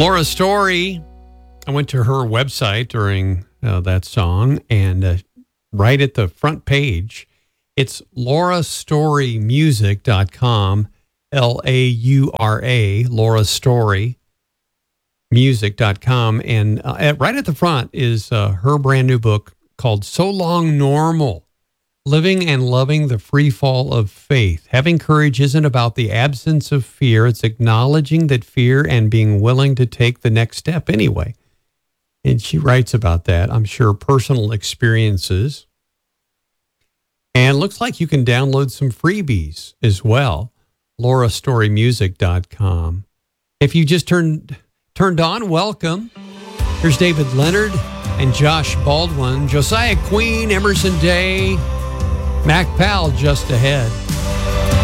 Laura Story. I went to her website during that song, and right at the front page, it's laurastorymusic.com, Laura, Laura Story, music.com. And right at the front is her brand new book called So Long Normal, Living and Loving the Free Fall of Faith. Having courage isn't about the absence of fear. It's acknowledging that fear and being willing to take the next step anyway. And she writes about that, I'm sure, personal experiences. And looks like you can download some freebies as well. laurastorymusic.com. If you just turned on, welcome. Here's David Leonard and Josh Baldwin, Josiah Queen, Emerson Day, Mac Powell just ahead.